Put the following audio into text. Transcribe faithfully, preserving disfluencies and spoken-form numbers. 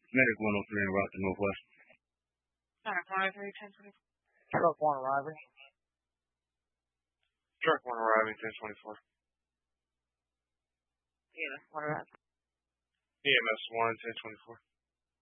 Medic one oh three in Rockton Northwest. Truck one oh three, ten twenty-four. Truck one arriving. Truck one arriving, ten twenty-four. E M S one arriving. E M S one, ten twenty-four.